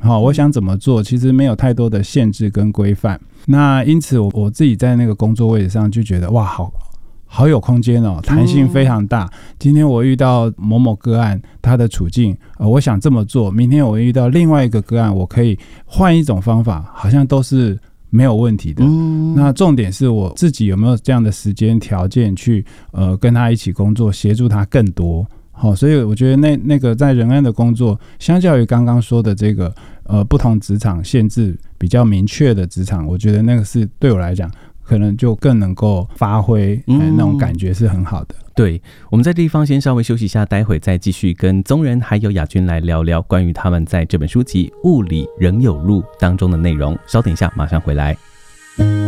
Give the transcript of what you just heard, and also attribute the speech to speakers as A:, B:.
A: 我想怎么做，其实没有太多的限制跟规范。那因此我自己在那个工作位置上就觉得哇，好有空间哦，弹性非常大。今天我遇到某某个案，他的处境，我想这么做，明天我遇到另外一个个案，我可以换一种方法，好像都是没有问题的。那重点是我自己有没有这样的时间条件去跟他一起工作，协助他更多。所以我觉得那个在仁安的工作，相较于刚刚说的这个不同职场限制比较明确的职场，我觉得那个是对我来讲可能就更能够发挥，那种感觉是很好的。
B: 对，我们在这地方先稍微休息一下，待会再继续跟宗仁还有雅君来聊聊关于他们在这本书籍《物理仍有路》当中的内容。稍等一下，马上回来。